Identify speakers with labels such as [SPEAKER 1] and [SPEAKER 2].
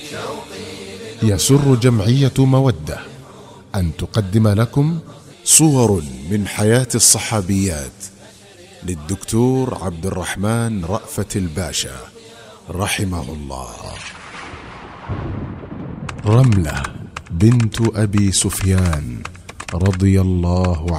[SPEAKER 1] يسر جمعية مودة أن تقدم لكم صور من حياة الصحابيات للدكتور عبد الرحمن رأفت الباشا رحمه الله. رملة بنت أبي سفيان رضي الله عنها.